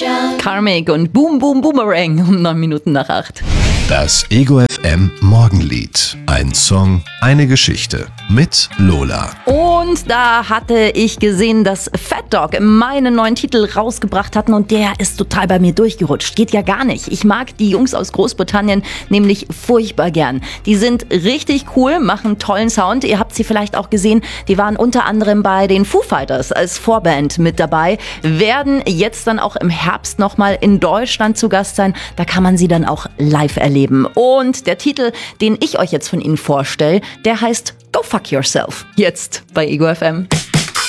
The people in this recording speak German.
Karmic und Boom Boom Boomerang um 9 Minuten nach 8. Das Ego FM Morgenlied. Ein Song, eine Geschichte mit Lola. Und da hatte ich gesehen, dass Fat Dog meinen neuen Titel rausgebracht hatten und der ist total bei mir durchgerutscht. Geht ja gar nicht. Ich mag die Jungs aus Großbritannien nämlich furchtbar gern. Die sind richtig cool, machen tollen Sound. Ihr habt sie vielleicht auch gesehen. Die waren unter anderem bei den Foo Fighters als Vorband mit dabei. Werden jetzt dann auch im Herbst nochmal in Deutschland zu Gast sein. Da kann man sie dann auch live erleben. Und der Titel, den ich euch jetzt von ihnen vorstelle, der heißt Go Fuck Yourself. Jetzt bei Ego FM.